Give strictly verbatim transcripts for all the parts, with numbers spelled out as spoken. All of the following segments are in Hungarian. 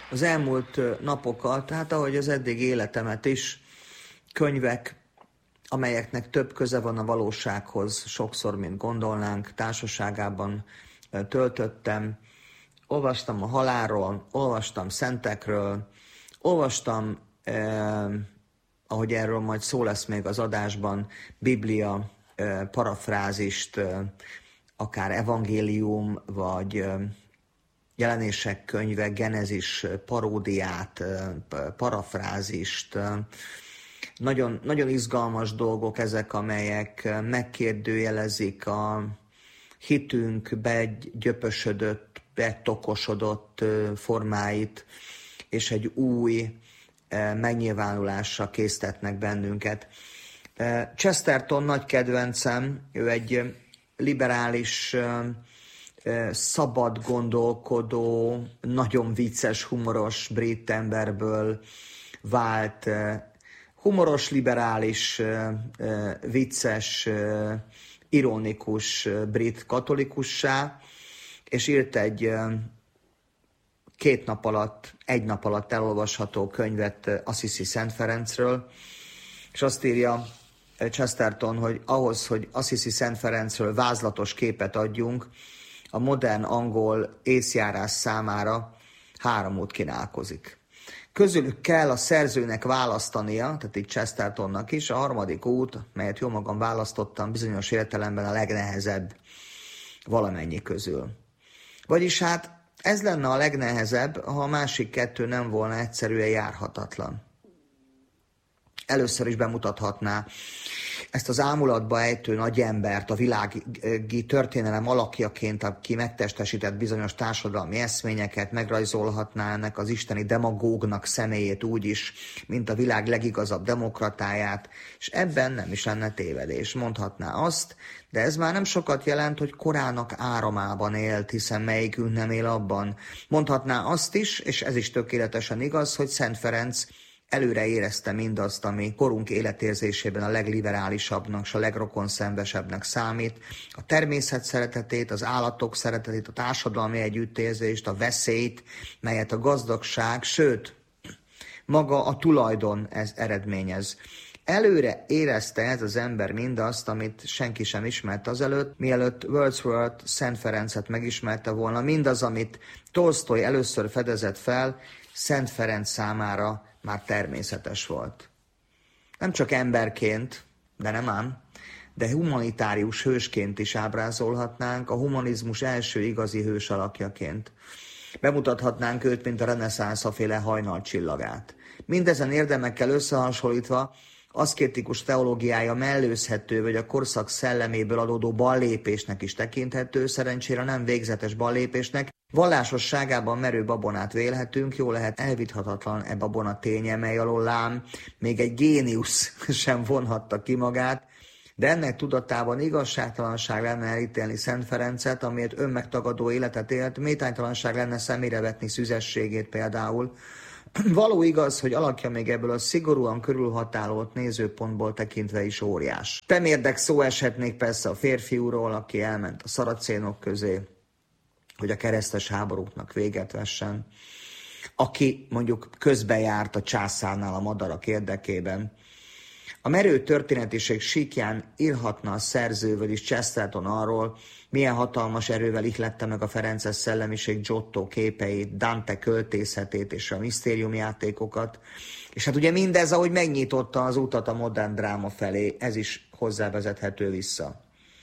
az elmúlt napokat, hát ahogy az eddig életemet is, könyvek, amelyeknek több köze van a valósághoz, sokszor, mint gondolnánk, társaságában töltöttem. Olvastam a halálról, olvastam szentekről, olvastam, eh, ahogy erről majd szó lesz még az adásban, Biblia eh, parafrázist, eh, akár evangélium, vagy eh, jelenések könyve, Genezis paródiát, eh, parafrázist. Eh, nagyon, nagyon izgalmas dolgok ezek, amelyek megkérdőjelezik a hitünk begyöpösödött, betokosodott formáit, és egy új megnyilvánulásra késztetnek bennünket. Chesterton nagy kedvencem, ő egy liberális, szabad gondolkodó, nagyon vicces, humoros brit emberből vált, humoros, liberális, vicces, ironikus brit katolikussá, és írt egy két nap alatt, egy nap alatt elolvasható könyvet Assisi Szent Ferencről, és azt írja Chesterton, hogy ahhoz, hogy Assisi Szent Ferencről vázlatos képet adjunk, a modern angol észjárás számára három út kínálkozik. Közülük kell a szerzőnek választania, tehát itt Chestertonnak is, a harmadik út, melyet jó magam választottam, bizonyos értelemben a legnehezebb valamennyi közül. Vagyis hát ez lenne a legnehezebb, ha a másik kettő nem volna egyszerűen járhatatlan. Először is bemutathatná ezt az ámulatba ejtő nagy embert, a világi történelem alakjaként, aki megtestesített bizonyos társadalmi eszményeket, megrajzolhatná ennek az isteni demagógnak személyét úgy is, mint a világ legigazabb demokratáját, és ebben nem is lenne tévedés. Mondhatná azt, de ez már nem sokat jelent, hogy korának áramában élt, hiszen melyikünk nem él abban. Mondhatná azt is, és ez is tökéletesen igaz, hogy Szent Ferenc előre érezte mindazt, ami korunk életérzésében a legliberálisabbnak és a legrokonszenvesebbnek számít, a természet szeretetét, az állatok szeretetét, a társadalmi együttérzést, a veszélyt, melyet a gazdagság, sőt, maga a tulajdon ez eredményez. Előre érezte ez az ember mindazt, amit senki sem ismert azelőtt, mielőtt Wordsworth Szent Ferencet megismerte volna, mindaz, amit Tolsztoj először fedezett fel, Szent Ferenc számára már természetes volt. Nem csak emberként, de nem ám, de humanitárius hősként is ábrázolhatnánk, a humanizmus első igazi hős alakjaként. Bemutathatnánk őt, mint a reneszánszaféle hajnalcsillagát. Mindezen érdemekkel összehasonlítva aszkétikus teológiája mellőzhető, vagy a korszak szelleméből adódó ballépésnek is tekinthető, szerencsére nem végzetes ballépésnek. Vallásosságában merő babonát vélhetünk, jó lehet elvithatatlan e babona ténye, mely alól lám még egy géniusz sem vonhatta ki magát, de ennek tudatában igazságtalanság lenne elítélni Szent Ferencet, amiért önmegtagadó életet élt, méltánytalanság lenne szemére vetni szüzességét például. Való igaz, hogy alakja még ebből a szigorúan körülhatárolt nézőpontból tekintve is óriás. Temérdek szó eshetnék persze a férfiúról, aki elment a szaracénok közé, hogy a keresztes háborúknak véget vessen, aki mondjuk közbejárt a császárnál a madarak érdekében. A merő történetiség síkján írhatna a szerző, vagyis Chesterton arról, milyen hatalmas erővel ihlette meg a ferences szellemiség Giotto képeit, Dante költészetét és a misztériumjátékokat. És hát ugye mindez, ahogy megnyitotta az utat a modern dráma felé, ez is hozzávezethető vissza.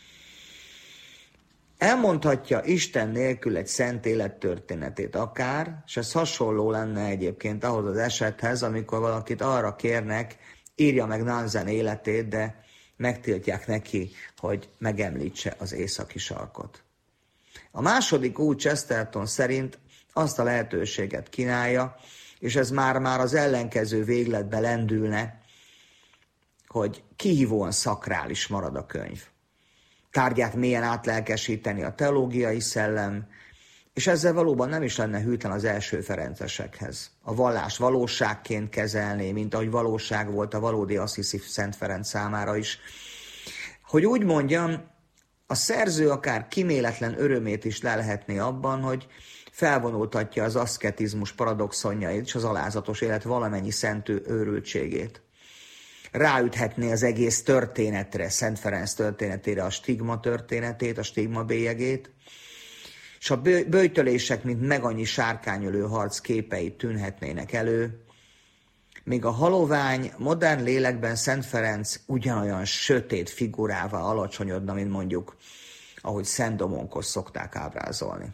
Elmondhatja Isten nélkül egy szent élet történetét akár, és ez hasonló lenne egyébként ahhoz az esethez, amikor valakit arra kérnek, írja meg Nansen életét, de megtiltják neki, hogy megemlítse az északi sarkot. A második út Chesterton szerint azt a lehetőséget kínálja, és ez már-már az ellenkező végletbe lendülne, hogy kihívóan szakrális marad a könyv. Tárgyát mélyen átlelkesíteni a teológiai szellem, és ezzel valóban nem is lenne hűtlen az első ferencesekhez. A vallás valóságként kezelné, mint ahogy valóság volt a valódi Assisi Szent Ferenc számára is. Hogy úgy mondjam, a szerző akár kíméletlen örömét is lelhetné abban, hogy felvonultatja az aszketizmus paradoxonjait és az alázatos élet valamennyi szent őrültségét. Ráüthetné az egész történetre, Szent Ferenc történetére a stigma történetét, a stigma bélyegét, és a böjtölések, mint megannyi sárkányölő harc képei tűnhetnének elő, míg a halovány modern lélekben Szent Ferenc ugyanolyan sötét figurává alacsonyodna, mint mondjuk, ahogy Szent Domonkos szokták ábrázolni.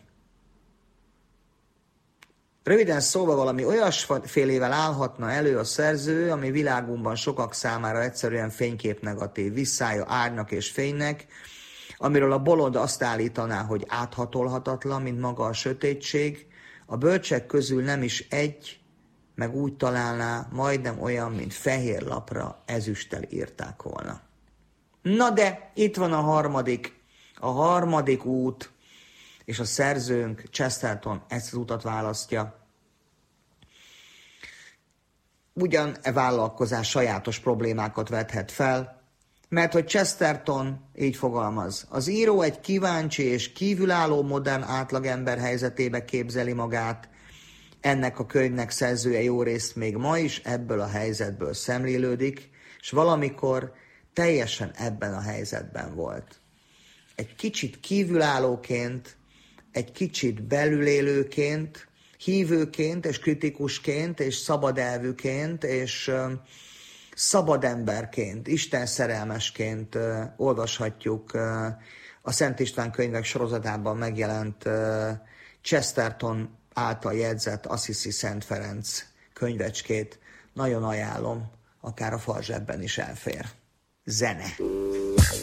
Röviden szólva valami olyasfélével állhatna elő a szerző, ami világunkban sokak számára egyszerűen fénykép negatív, visszája árnak és fénynek, amiről a bolond azt állítaná, hogy áthatolhatatlan, mint maga a sötétség, a bölcsek közül nem is egy, meg úgy találná, majdnem olyan, mint fehér lapra ezüsttel írták volna. Na de itt van a harmadik, a harmadik út, és a szerzőnk, Chesterton ezt az utat választja. Ugyan e vállalkozás sajátos problémákat vethet fel, mert hogy Chesterton így fogalmaz, az író egy kíváncsi és kívülálló modern átlagember helyzetébe képzeli magát, ennek a könyvnek szerzője jó részt még ma is ebből a helyzetből szemlélődik, és valamikor teljesen ebben a helyzetben volt. Egy kicsit kívülállóként, egy kicsit belülélőként, hívőként és kritikusként és szabadelvűként és uh, szabad emberként, Isten szerelmesként uh, olvashatjuk uh, a Szent István könyvek sorozatában megjelent uh, Chesterton által jegyzett Assisi Szent Ferenc könyvecskét. Nagyon ajánlom, akár a farzsebben is elfér. Zene.